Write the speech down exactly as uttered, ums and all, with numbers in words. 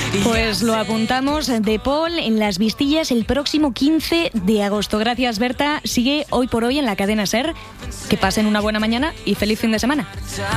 Pues lo apuntamos, de Paul en Las Vistillas el próximo quince de agosto. Gracias, Berta. Sigue Hoy por Hoy en la cadena SER. Que pasen una buena mañana y feliz fin de semana.